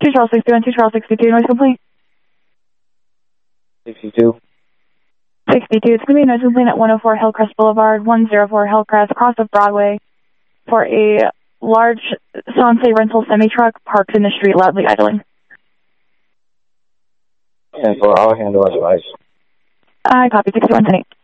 Charles 61, 2 Charles 62, noise complaint. 62. 62, it's going to be a noise complaint at 104 Hillcrest Boulevard, 104 Hillcrest, across of Broadway, for a large Sanse rental semi-truck parked in the street loudly idling. And for I'll handle our device. I copy 6110.